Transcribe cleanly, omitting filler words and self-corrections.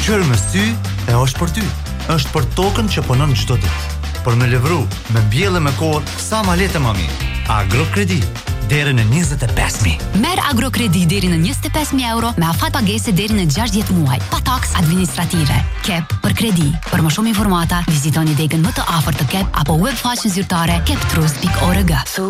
Qërë me sy e është për ty. Është për tokën që punon çdo ditë. Për me levru, me bjellë me kohë, sa ma letë ma mirë. Agrokredi, deri në 25.000. Merr Agrokredi deri në 25.000 euro me afat pagese deri në 60 muaj, pa taks administrative. KEP për kredi. Për më shumë informata, vizitoni degën më të afërt të KEP apo web faqen zyrtare keptrust.org.